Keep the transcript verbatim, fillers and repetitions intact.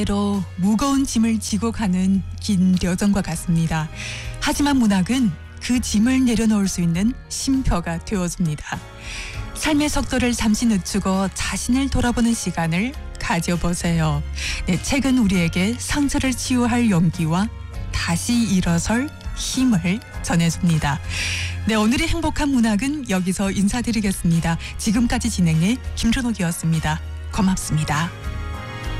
로 무거운 짐을 지고 가는 긴 여정과 같습니다. 하지만 문학은 그 짐을 내려놓을 수 있는 쉼표가 되어줍니다. 삶의 속도를 잠시 늦추고 자신을 돌아보는 시간을 가져보세요. 네, 책은 우리에게 상처를 치유할 용기와 다시 일어설 힘을 전해줍니다. 네, 오늘의 행복한 문학은 여기서 인사드리겠습니다. 지금까지 진행해 김준옥이었습니다. 고맙습니다.